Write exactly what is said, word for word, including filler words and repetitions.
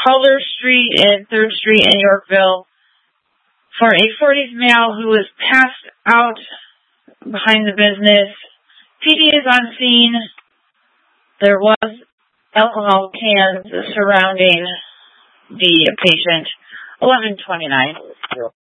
Calder Street and third Street in Yorkville for a forties male who was passed out behind the business. P D is on scene. There was alcohol cans surrounding the patient. eleven twenty-nine.